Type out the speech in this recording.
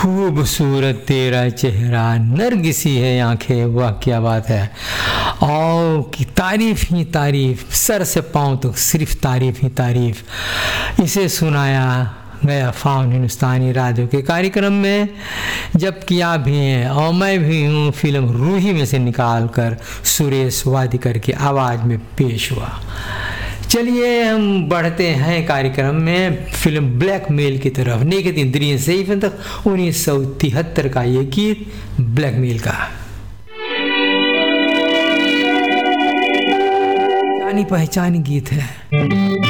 खूबसूरत तेरा चेहरा, नरगिसी है आंखें, वाह क्या बात है। और की तारीफ ही तारीफ, सर से पाँव तक सिर्फ तारीफ ही तारीफ। इसे सुनाया गया फाउन हिंदुस्तानी राजों के कार्यक्रम में, जबकि आप भी हैं और मैं भी हूँ, फिल्म रूही में से निकाल कर सुरेश वाडकर की आवाज़ में पेश हुआ। चलिए हम बढ़ते हैं कार्यक्रम में फिल्म ब्लैकमेल की तरफ। नेगेटिव दृश्य से ही तक 1973 का ये गीत ब्लैकमेल का जानी पहचानी गीत है।